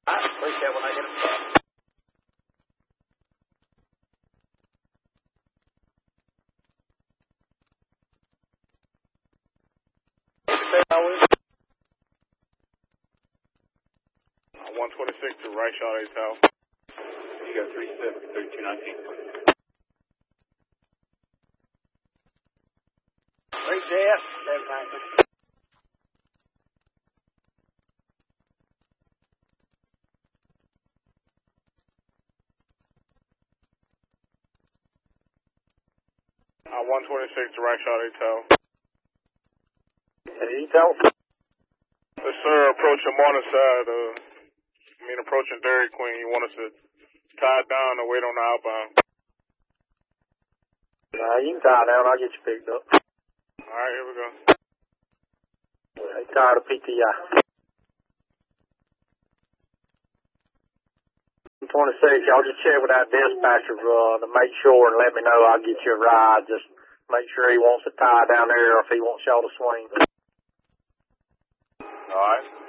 I appreciate when I get it. How is it? 126 to right shot 8 South. You got 370, 3219. 3 jet, 719. I 126 to right shot 8 South. Hey, tell. Yes, sir, approaching Morning side, approaching Dairy Queen. You want us to tie it down or wait on the outbound? You can tie it down, I'll get you picked up. Alright, here we go. Hey, tired of PTI. 26, y'all just check with that dispatcher to make sure and let me know. I'll get you a ride. Just make sure he wants to tie down there or if he wants y'all to swing. Alright.